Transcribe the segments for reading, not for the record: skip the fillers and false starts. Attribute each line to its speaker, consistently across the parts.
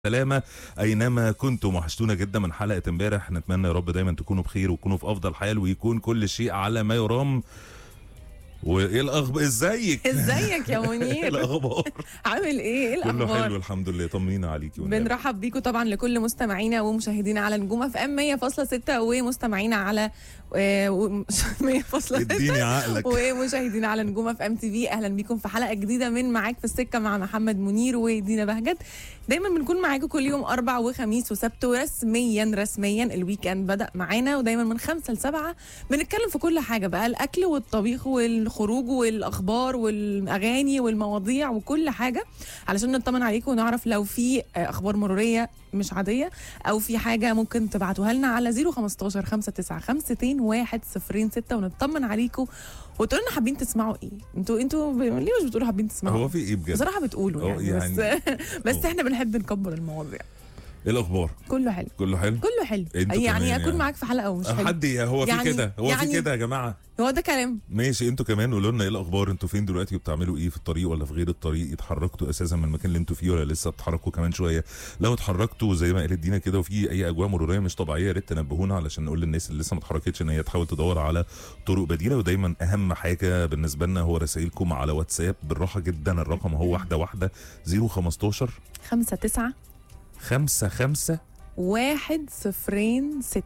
Speaker 1: سلامة أينما كنتم. وحشتونا جدا من حلقة امبارح. نتمنى يا رب دايما تكونوا بخير وتكونوا في أفضل حال ويكون كل شيء على ما يرام. وإيه الأخبار؟ إزيك
Speaker 2: يا منير؟
Speaker 1: الأخبار
Speaker 2: عامل ايه
Speaker 1: كله
Speaker 2: الاخبار؟
Speaker 1: حلو الحمد لله. طمنينا عليكي
Speaker 2: بنرحب بيكم طبعا لكل مستمعينا ومشاهدينا على نجوم اف ام 100.6 ومستمعينا على 100.6
Speaker 1: اديني عقلك.
Speaker 2: ومشاهدينا على نجوم اف ام تي في. اهلا بيكم في حلقه جديده من معاك في السكه مع محمد منير ودينا بهجت. دايما بنكون معاكم كل يوم اربع وخميس وسبت، ورسميا الويك اند بدا معانا، ودايما من 5 ل 7 بنتكلم في كل حاجه بقى، الاكل والطبيخ والخروج والاخبار والاغاني والمواضيع وكل حاجه، علشان نطمن عليكم ونعرف لو في اخبار مروريه مش عاديه او في حاجه ممكن تبعتوها لنا على 015 59 106 ونطمن عليكم وتقولوا لنا حابين تسمعوا ايه. انتوا ليه مش بتقولوا حابين تسمعوا؟
Speaker 1: هو في ايه بجد؟
Speaker 2: بصراحه بتقولوا يعني. بس احنا بنحب نكبر المواضيع.
Speaker 1: ايه الاخبار؟
Speaker 2: كله حلو
Speaker 1: كله حلو
Speaker 2: كله حلو. يعني اكون معاك في حلقه ومش حلو.
Speaker 1: حد هو في كده في كده يا جماعه.
Speaker 2: هو ده كلام
Speaker 1: ماشي. انتوا كمان قولوا لنا ايه الاخبار. انتوا فين دلوقتي وبتعملوا ايه؟ في الطريق ولا في غير الطريق؟ اتحركتوا اساسا من المكان اللي انتوا فيه ولا لسه بتتحركوا كمان شويه؟ لو اتحركتوا زي ما قالت دينا كده وفي اي اجواء مروريه مش طبيعيه يا ريت تنبهونا علشان نقول للناس اللي لسه ما اتحركتش ان هي تحاول تدور على طرق بديله. ودايما اهم حاجه بالنسبه لنا هو رسائلكم على واتساب بالراحه جدا. الرقم هو 015
Speaker 2: 59
Speaker 1: 55
Speaker 2: 106.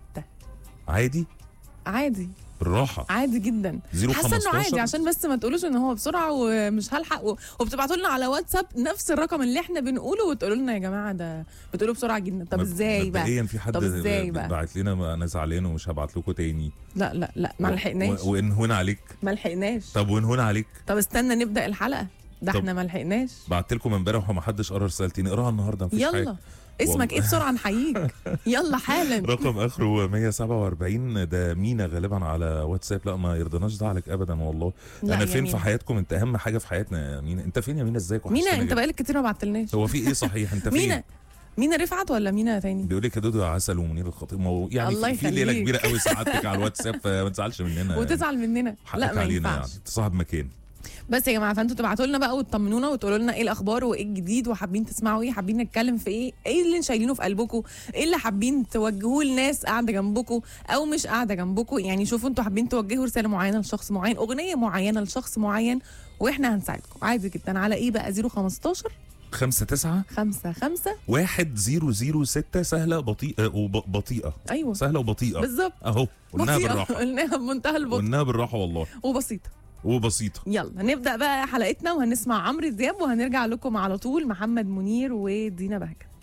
Speaker 1: عادي بالراحه
Speaker 2: عادي جدا. حاسه انه عادي عشان بس ما تقولوش ان هو بسرعه ومش هلحق وبتبعتوا لنا على واتساب نفس الرقم اللي احنا بنقوله وتقولوا لنا يا جماعه ده بتقولوا بسرعه جدا. طب ازاي بقى؟
Speaker 1: مبدئيا في حد بعت لنا انا زعلان ومش هبعت لكم تاني.
Speaker 2: لا ما لحقناش.
Speaker 1: وانهون عليك.
Speaker 2: ما لحقناش.
Speaker 1: طب وانهون عليك.
Speaker 2: طب استنى نبدا الحلقه. ده احنا ما لحقناش.
Speaker 1: بعت لكم امبارح وما حدش قرا رسالتي نقراها النهارده. مفيش حاجه.
Speaker 2: يلا اسمك ايه بسرعه نحييك. يلا حالا.
Speaker 1: رقم اخره 147 ده مينا غالبا على واتساب. لا ما يرضناش زعلك ابدا والله. انا فين في حياتكم؟ انت اهم حاجه في حياتنا يا مينا. انت فين يا مينا؟ ازيك؟
Speaker 2: مينا انت بقالك كتير ما بعتلناش.
Speaker 1: هو في ايه صحيح؟ انت فين؟
Speaker 2: مينا رفعت ولا مينا تاني؟
Speaker 1: بيقول لك يا دودو يا عسل ومنير الخطيب. يعني في ليله كبيره قوي سعادتك على الواتساب فما تزعلش مننا.
Speaker 2: وتزعل مننا. لا ما ينفعش
Speaker 1: يعني تصاحب مكان.
Speaker 2: بس يا جماعه فانتوا تبعتوا لنا بقى وتطمنونا وتقولوا لنا ايه الاخبار وايه الجديد وحابين تسمعوا ايه، حابين نتكلم في ايه اللي شايلينه في قلبكم، ايه اللي حابين توجهوه لناس قاعده جنبكم او مش قاعده جنبكم. يعني شوفوا انتوا حابين توجهوا رساله معينه لشخص معين، اغنيه معينه لشخص معين، واحنا هنساعدكم عادي جدا. على ايه بقى؟ 015
Speaker 1: 59
Speaker 2: 55
Speaker 1: 1006. سهله بطيئه.
Speaker 2: ايوه
Speaker 1: سهله وبطيئه
Speaker 2: بالظبط
Speaker 1: اهو. قلناها بالراحه.
Speaker 2: قلناها بمنتهى البطء.
Speaker 1: قلناها بالراحه والله. وبسيطه.
Speaker 2: يلا نبدا بقى حلقتنا وهنسمع عمرو دياب وهنرجع لكم على طول محمد منير ودينا بهجت.